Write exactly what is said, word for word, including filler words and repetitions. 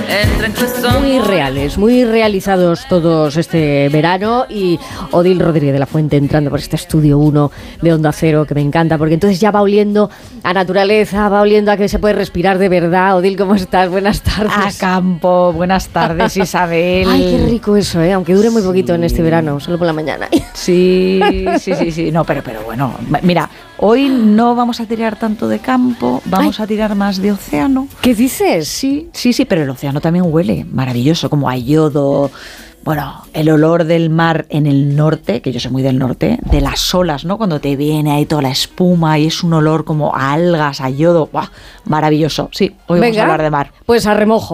Muy reales, muy realizados todos este verano, y Odil Rodríguez de la Fuente entrando por este estudio uno de Onda Cero, que me encanta, porque entonces ya va oliendo a naturaleza, va oliendo a que se puede respirar de verdad. Odil, ¿cómo estás? Buenas tardes. A campo, buenas tardes, Isabel. Ay, qué rico eso, ¿eh? Aunque dure muy poquito en este verano, solo por la mañana. Sí, sí, sí, sí. No, pero, pero bueno, mira, hoy no vamos a tirar tanto de campo, vamos Ay. a tirar más de océano. ¿Qué dices? Sí, sí, sí, pero el océano también huele maravilloso, como a yodo. Bueno, el olor del mar en el norte, que yo soy muy del norte, de las olas, ¿no? Cuando te viene ahí toda la espuma y es un olor como a algas, a yodo. ¡Buah! Maravilloso. Sí, hoy Venga, vamos a hablar de mar. Pues a remojo.